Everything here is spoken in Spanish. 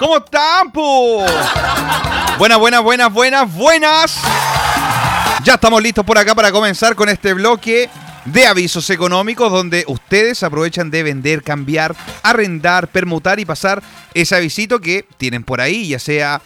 ¿Cómo están, po? Buenas. Ya estamos listos por acá para comenzar con este bloque de avisos económicos donde ustedes aprovechan de vender, cambiar, arrendar, permutar y pasar ese avisito que tienen por ahí, ya sea